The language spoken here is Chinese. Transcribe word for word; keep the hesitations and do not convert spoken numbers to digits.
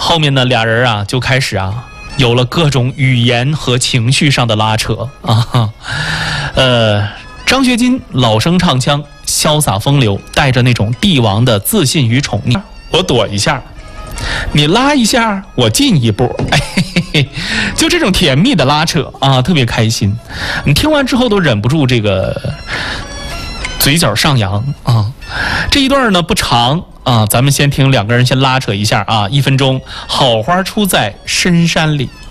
后面呢，俩人啊就开始啊有了各种语言和情绪上的拉扯啊。呃，张学金老生唱腔，潇洒风流，带着那种帝王的自信与宠溺。我躲一下，你拉一下，我进一步，哎嘿嘿嘿，就这种甜蜜的拉扯啊，特别开心。你听完之后都忍不住这个嘴角上扬啊。这一段呢不长啊，咱们先听两个人先拉扯一下啊，一分钟。好花出在深山里。